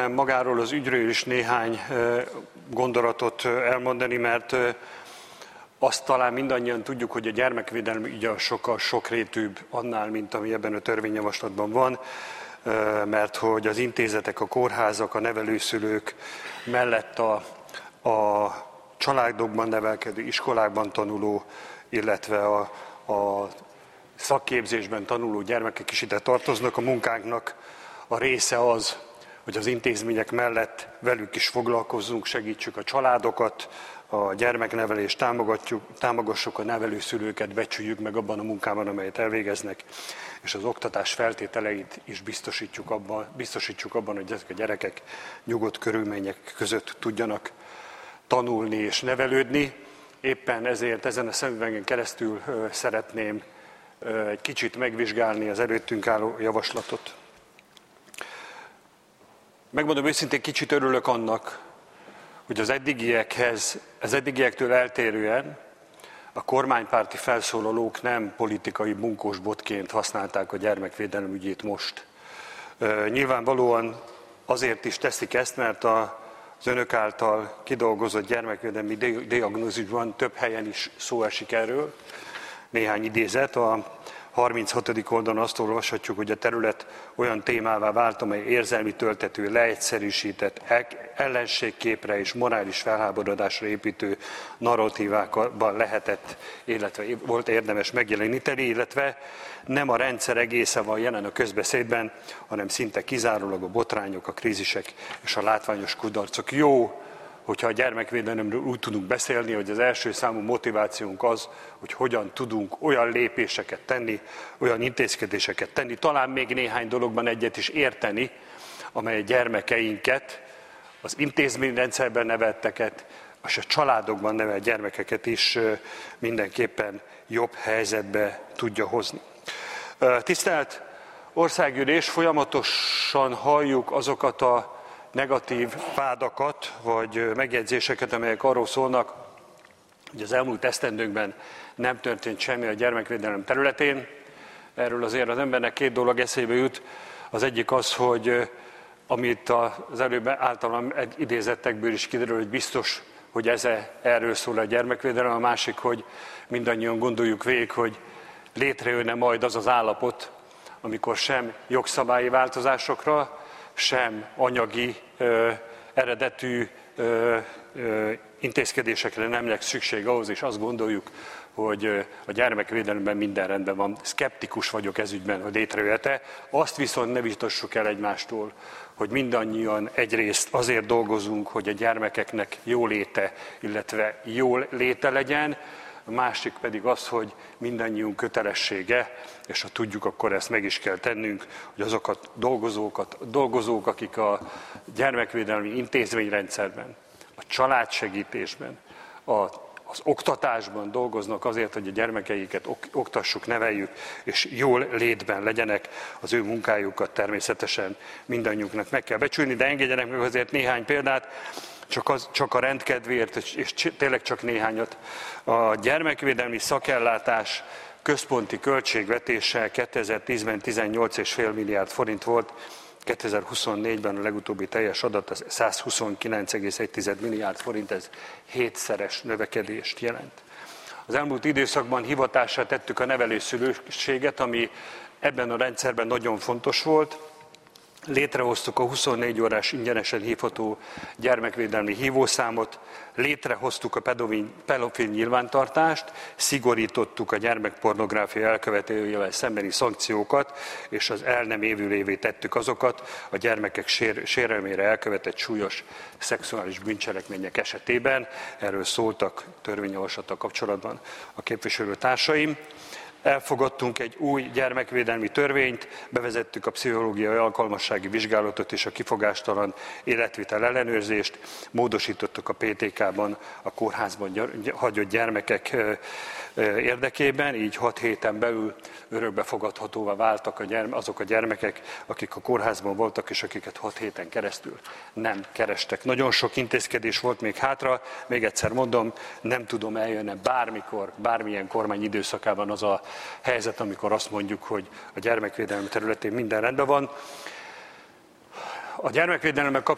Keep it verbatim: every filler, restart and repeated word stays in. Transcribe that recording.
magáról az ügyről is néhány gondolatot elmondani, mert azt talán mindannyian tudjuk, hogy a gyermekvédelmi ügy a sokkal sokrétűbb annál, mint ami ebben a törvényjavaslatban van, mert hogy az intézetek, a kórházak, a nevelőszülők mellett a, a családokban nevelkedő, iskolákban tanuló, illetve a, a szakképzésben tanuló gyermekek is ide tartoznak. A munkánknak a része az, hogy az intézmények mellett velük is foglalkozzunk, segítsük a családokat, a gyermeknevelést támogatjuk, támogassuk a nevelőszülőket, becsüljük meg abban a munkában, amelyet elvégeznek, és az oktatás feltételeit is biztosítjuk abban, biztosítsuk abban, hogy ezek a gyerekek nyugodt körülmények között tudjanak tanulni és nevelődni. Éppen ezért ezen a szemüvegen keresztül szeretném egy kicsit megvizsgálni az előttünk álló javaslatot. Megmondom őszintén, kicsit örülök annak, hogy az eddigiekhez, az eddigiektől eltérően a kormánypárti felszólalók nem politikai bunkósbotként használták a gyermekvédelem ügyét most. Nyilvánvalóan azért is teszik ezt, mert az önök által kidolgozott gyermekvédelmi diagnózisban több helyen is szó esik erről. Néhány idézet. A harminchatodik oldalon azt olvashatjuk, hogy a terület olyan témává vált, amely érzelmi töltető, leegyszerűsített, ellenségképre és morális felháborodásra építő narratívákban lehetett, illetve volt érdemes megjeleníteni, illetve nem a rendszer egészen van jelen a közbeszédben, hanem szinte kizárólag a botrányok, a krízisek és a látványos kudarcok. Jó, hogyha a gyermekvédelemről úgy tudunk beszélni, hogy az első számú motivációnk az, hogy hogyan tudunk olyan lépéseket tenni, olyan intézkedéseket tenni, talán még néhány dologban egyet is érteni, amely a gyermekeinket, az intézményrendszerben nevelteket, és a családokban nevelt gyermekeket is mindenképpen jobb helyzetbe tudja hozni. Tisztelt Országgyűlés, folyamatosan halljuk azokat a negatív vádakat, vagy megjegyzéseket, amelyek arról szólnak, hogy az elmúlt esztendőkben nem történt semmi a gyermekvédelem területén. Erről azért az embernek két dolog eszébe jut. Az egyik az, hogy amit az előbb általam idézettekből is kiderül, hogy biztos, hogy ez erről szól a gyermekvédelem. A másik, hogy mindannyian gondoljuk végig, hogy létrejönne majd az az állapot, amikor sem jogszabályi változásokra, sem anyagi ö, eredetű ö, ö, intézkedésekre nem lesz szükség ahhoz, és azt gondoljuk, hogy ö, a gyermekvédelemben minden rendben van. Szkeptikus vagyok ez ügyben, hogy létrejöhet-e. Azt viszont ne vitassuk el egymástól, hogy mindannyian egyrészt azért dolgozunk, hogy a gyermekeknek jó léte, illetve jól léte legyen, a másik pedig az, hogy mindannyiunk kötelessége, és ha tudjuk, akkor ezt meg is kell tennünk, hogy azokat dolgozókat, dolgozók, akik a gyermekvédelmi intézményrendszerben, a családsegítésben, a, az oktatásban dolgoznak azért, hogy a gyermekeiket ok, oktassuk, neveljük, és jól létben legyenek, az ő munkájukat természetesen mindannyiunknak meg kell becsülni, de engedjenek meg azért néhány példát, Csak, az, csak a rendkedvéért, és tényleg csak néhányat. A gyermekvédelmi szakellátás központi költségvetése kétezer-tízben tizennyolc egész öt milliárd forint volt, kétezer-huszonnégyben a legutóbbi teljes adat az százhuszonkilenc egész egy milliárd forint, ez hétszeres növekedést jelent. Az elmúlt időszakban hivatásra tettük a nevelőszülőséget, ami ebben a rendszerben nagyon fontos volt. Létrehoztuk a huszonnégy órás ingyenesen hívható gyermekvédelmi hívószámot, létrehoztuk a pedofil nyilvántartást, szigorítottuk a gyermekpornográfia elkövetőjével szembeni szankciókat, és az el nem évülévé tettük azokat a gyermekek sér, sérelmére elkövetett súlyos szexuális bűncselekmények esetében. Erről szóltak törvényjavaslattal kapcsolatban a képviselőtársaim. Elfogadtunk egy új gyermekvédelmi törvényt, bevezettük a pszichológiai alkalmassági vizsgálatot és a kifogástalan életvitel ellenőrzést, módosítottuk a pé té ká-ban a kórházban hagyott gyermekek érdekében, így hat héten belül örökbefogadhatóvá váltak a gyerme, azok a gyermekek, akik a kórházban voltak, és akiket hat héten keresztül nem kerestek. Nagyon sok intézkedés volt még hátra, még egyszer mondom, nem tudom, eljönne bármikor, bármilyen kormány időszakában az a helyzet, amikor azt mondjuk, hogy a gyermekvédelem területén minden rendben van. A gyermekvédelemmel